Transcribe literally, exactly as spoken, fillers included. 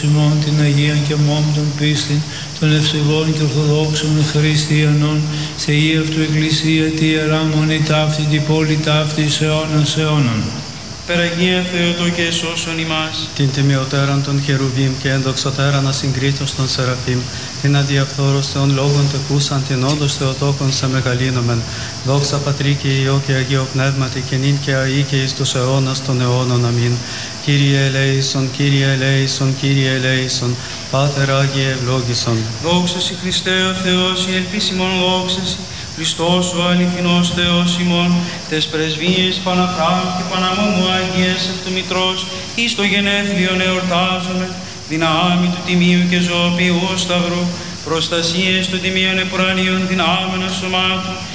ημών την Αγία και μόμ των πίστην, των ευσεβών και ορθοδόξων χριστιανών, σε η αυτού εκκλησία τη ιερά μονή ταύτη, την πόλη ταύτη, αιώνας αιώνων. Περαγία Θεοτό και σώσον ημάς. Την τιμιωτέραν των χερουβίμ και ενδοξωτέραν ασυγκρίτως των σεραφείμ, την αδιαφθόρος Θεών λόγων τεκούσαν, την όντως Θεοτόκον σε μεγαλύνομεν. Δόξα Πατρί και Υιό και Αγίο Πνεύματι και νυν και αεί και εις τους αιώνας των αιώνων. Αμήν. Κύριε ελέησον, Κύριε ελέησον, Κύριε ελέησον, Πάτερ Άγιε ευλόγησον. Δόξα Συ Χριστέ ο Θεός, η ελπίσιμον δόξα Συ, Χριστός ο αληθινός Θεός ημών, τες πρεσβείες Παναχράμ και Παναμόμου Αγίας Ευτομητρός, εις το γενέθλιον εορτάζομαι, δυνάμει του τιμίου και ζωοποιού σταυρού, προστασίες του τιμίων επουρανίων δυνάμενα σωμάτων,